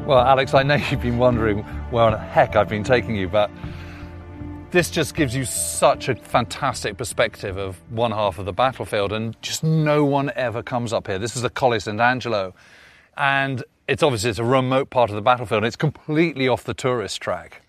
Well, Alex, I know you've been wondering where the heck I've been taking you, but this just gives you such a fantastic perspective of one half of the battlefield, and just no one ever comes up here. This is the Colle St. Angelo, and it's a remote part of the battlefield. It's completely off the tourist track.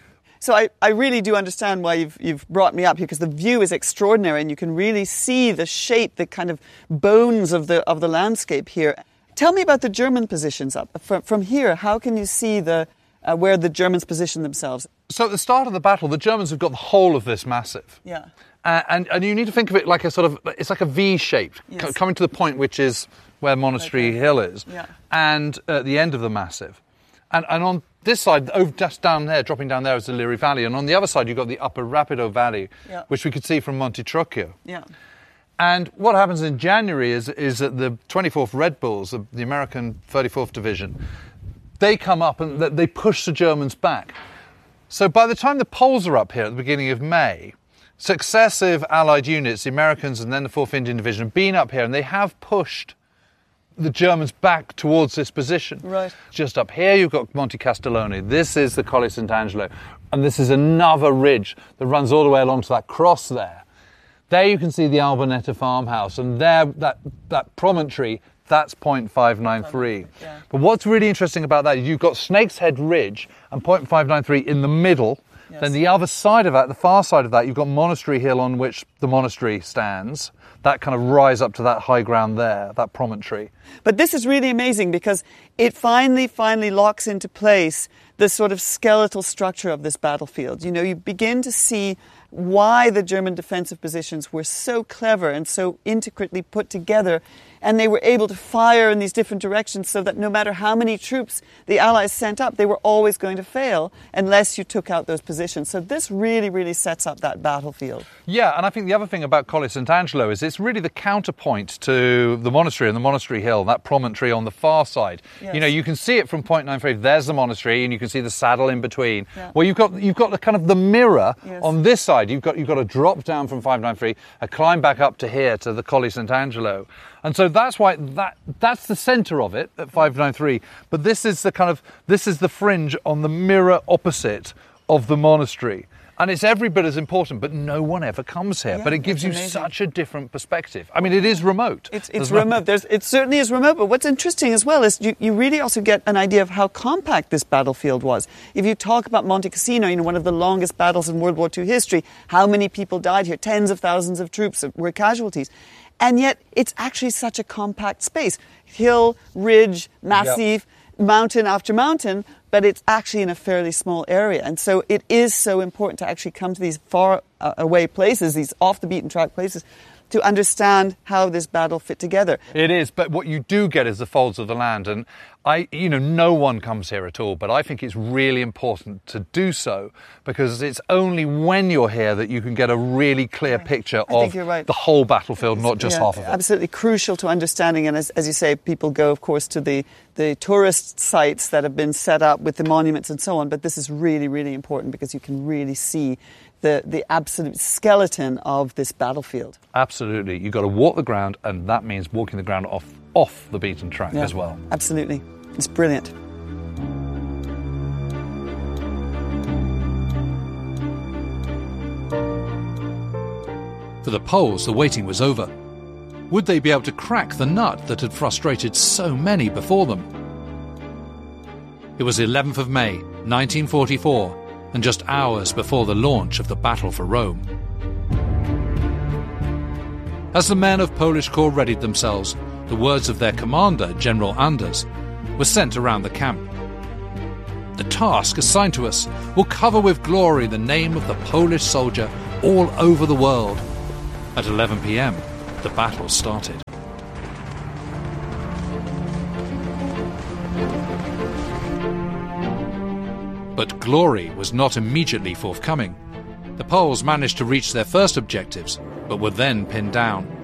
So I really do understand why you've brought me up here, because the view is extraordinary and you can really see the shape, the kind of bones of the landscape here. Tell me about the German positions up. From here, how can you see where the Germans position themselves? So at the start of the battle, the Germans have got the whole of this massive. Yeah. And you need to think of it like it's like a V shape, yes. Coming to the point which is where Monastery Hill is, yeah. And at the end of the massif. And on this side, just down there, dropping down there is the Liri Valley, and on the other side you've got the Upper Rapido Valley, yeah. which we could see from Monte Trucchio. Yeah. And what happens in January is that the 24th Red Bulls, the American 34th Division, they come up and they push the Germans back. So by the time the Poles are up here at the beginning of May, successive Allied units, the Americans and then the 4th Indian Division, have been up here and they have pushed the Germans back towards this position. Right. Just up here you've got Monte Castellone. This is the Colle St. Angelo. And this is another ridge that runs all the way along to that cross there. There you can see the Albanetta farmhouse, and there, that promontory, that's point 593. Yeah. But what's really interesting about that is you've got Snake's Head Ridge and point 593 in the middle. Yes. Then the other side of that, the far side of that, you've got Monastery Hill on which the monastery stands. That kind of rise up to that high ground there, that promontory. But this is really amazing because it finally locks into place the sort of skeletal structure of this battlefield. You know, you begin to see why the German defensive positions were so clever and so intricately put together, and they were able to fire in these different directions so that no matter how many troops the Allies sent up, they were always going to fail unless you took out those positions. So this really sets up that battlefield. Yeah, and I think the other thing about Colle St. Angelo is it's really the counterpoint to the monastery and the Monastery Hill, that promontory on the far side. Yes. You know, you can see it from point 93. There's the monastery, and you can see the saddle in between. Yeah. Well, you've got the kind of the mirror Yes. on this side. You've got a drop down from 593, a climb back up to here to the Colle St. Angelo. And so that's why that's the centre of it at 593. But this is the fringe on the mirror opposite of the monastery. And it's every bit as important, but no one ever comes here. Yeah, but it gives you amazing. such a different perspective. I mean, it is remote. It's remote. It certainly is remote. But what's interesting as well is you really also get an idea of how compact this battlefield was. If you talk about Monte Cassino, you know, one of the longest battles in World War II history, how many people died here? Tens of thousands of troops were casualties. And yet it's actually such a compact space. Hill, ridge, massif, mountain after mountain, but it's actually in a fairly small area. And so it is so important to actually come to these far away places, these off the beaten track places, to understand how this battle fit together. It is, but what you do get is the folds of the land, and no one comes here at all, but I think it's really important to do so, because it's only when you're here that you can get a really clear picture of the whole battlefield, not just half of it. Absolutely crucial to understanding, and as you say, people go, of course, to the tourist sites that have been set up with the monuments and so on, but this is really important because you can really see the absolute skeleton of this battlefield. Absolutely. You've got to walk the ground, and that means walking the ground off the beaten track as well. Absolutely. It's brilliant. For the Poles, the waiting was over. Would they be able to crack the nut that had frustrated so many before them? It was the 11th of May, 1944, and just hours before the launch of the Battle for Rome. As the men of Polish Corps readied themselves, the words of their commander, General Anders, were sent around the camp. The task assigned to us will cover with glory the name of the Polish soldier all over the world. At 11 p.m, the battle started. But glory was not immediately forthcoming. The Poles managed to reach their first objectives, but were then pinned down.